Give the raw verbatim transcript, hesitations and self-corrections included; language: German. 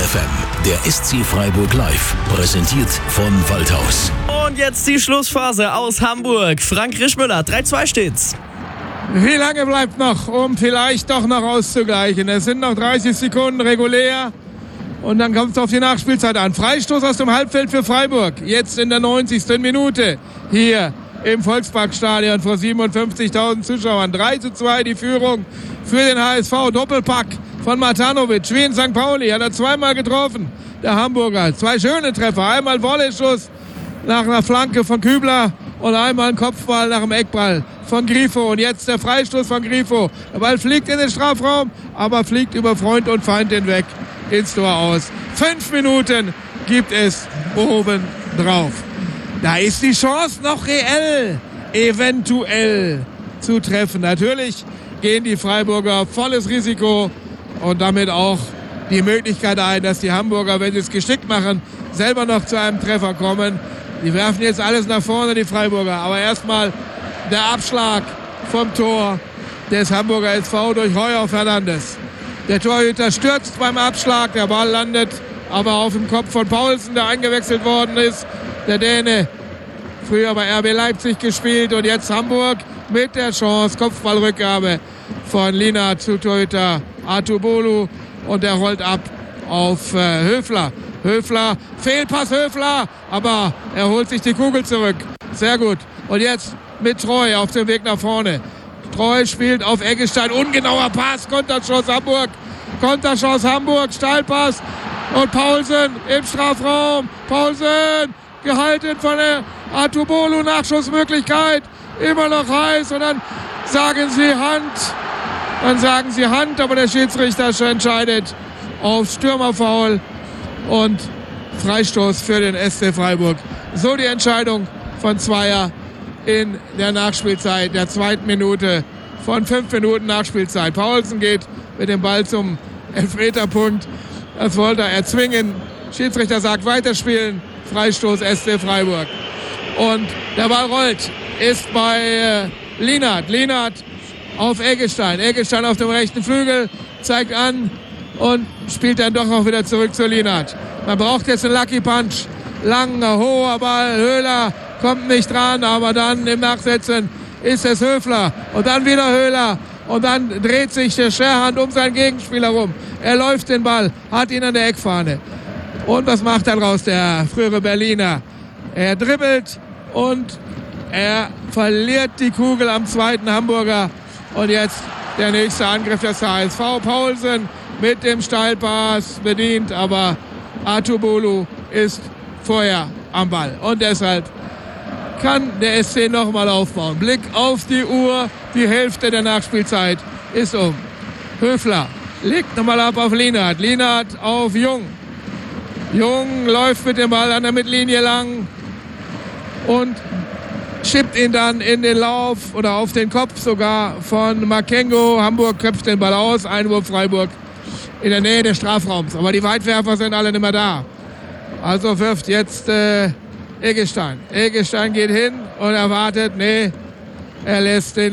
F M, der S C Freiburg live, präsentiert von Waldhaus. Und jetzt die Schlussphase aus Hamburg. Frank Rischmüller, drei zwei steht's. Wie lange bleibt noch, um vielleicht doch noch auszugleichen? Es sind noch dreißig Sekunden regulär. Und dann kommt es auf die Nachspielzeit an. Freistoß aus dem Halbfeld für Freiburg. Jetzt in der neunzigsten Minute. Hier im Volksparkstadion vor siebenundfünfzigtausend Zuschauern. drei zu zwei die Führung für den H S V. Doppelpack von Matanovic. Wie in Sankt Pauli hat er zweimal getroffen. Der Hamburger. Zwei schöne Treffer. Einmal Volley-Schuss nach einer Flanke von Kübler und einmal ein Kopfball nach dem Eckball von Grifo. Und jetzt der Freistoß von Grifo. Der Ball fliegt in den Strafraum, aber fliegt über Freund und Feind hinweg ins Tor aus. Fünf Minuten gibt es oben drauf. Da ist die Chance noch reell, eventuell zu treffen. Natürlich gehen die Freiburger volles Risiko und damit auch die Möglichkeit ein, dass die Hamburger, wenn sie es geschickt machen, selber noch zu einem Treffer kommen. Die werfen jetzt alles nach vorne, die Freiburger. Aber erstmal der Abschlag vom Tor des Hamburger S V durch Heuer Fernandes. Der Torhüter stürzt beim Abschlag, der Ball landet aber auf dem Kopf von Paulsen, der eingewechselt worden ist. Der Däne, früher bei R B Leipzig gespielt und jetzt Hamburg mit der Chance. Kopfballrückgabe von Lina zu Torhüter Atubolu und der rollt ab auf äh, Höfler. Höfler, Fehlpass Höfler, aber er holt sich die Kugel zurück. Sehr gut. Und jetzt mit Treu auf dem Weg nach vorne. Treu spielt auf Eggestein, ungenauer Pass, Konterchance Hamburg, Konterchance Hamburg, Steilpass und Paulsen im Strafraum. Paulsen gehalten von der Atubolu, Nachschussmöglichkeit, immer noch heiß und dann sagen sie Hand, dann sagen sie Hand, aber der Schiedsrichter entscheidet auf Stürmerfoul und Freistoß für den S C Freiburg. So die Entscheidung von Zweier in der Nachspielzeit, der zweiten Minute von fünf Minuten Nachspielzeit. Paulsen geht mit dem Ball zum Elfmeterpunkt. Das wollte er erzwingen. Schiedsrichter sagt weiterspielen. Freistoß S C Freiburg. Und der Ball rollt. Ist bei äh, Lienert. Lienert auf Eggestein. Eggestein auf dem rechten Flügel. Zeigt an und spielt dann doch auch wieder zurück zu Lienert. Man braucht jetzt einen Lucky Punch. Langer, hoher Ball. Höhler kommt nicht dran, aber dann im Nachsetzen ist es Höfler. Und dann wieder Höhler. Und dann dreht sich der Scherhand um seinen Gegenspieler rum. Er läuft den Ball, hat ihn an der Eckfahne. Und was macht er draus, der frühere Berliner? Er dribbelt und er verliert die Kugel am zweiten Hamburger. Und jetzt der nächste Angriff des H S V. Paulsen mit dem Steilpass bedient, aber Atubolu ist vorher am Ball. Und deshalb kann der S C nochmal aufbauen. Blick auf die Uhr, die Hälfte der Nachspielzeit ist um. Höfler legt nochmal ab auf Lienert. Lienert auf Jung. Jung läuft mit dem Ball an der Mittellinie lang und schippt ihn dann in den Lauf oder auf den Kopf sogar von Makengo. Hamburg köpft den Ball aus. Einwurf Freiburg in der Nähe des Strafraums. Aber die Weitwerfer sind alle nicht mehr da. Also wirft jetzt äh, Eggestein. Eggestein geht hin und erwartet, nee, er lässt den